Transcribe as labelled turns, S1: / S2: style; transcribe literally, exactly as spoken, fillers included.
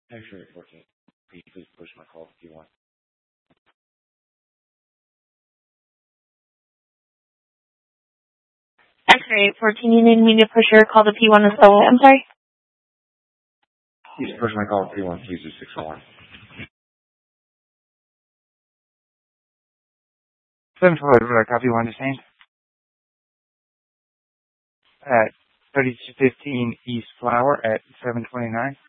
S1: X-ray fourteen. Can you please push my call if you want?
S2: X-ray fourteen, you need me to push your call to P one as well. I'm sorry?
S1: Please push my call to P one three zero six one.
S3: seven four eight, copy one, understand? At thirty-two fifteen East Flower at seven twenty-nine.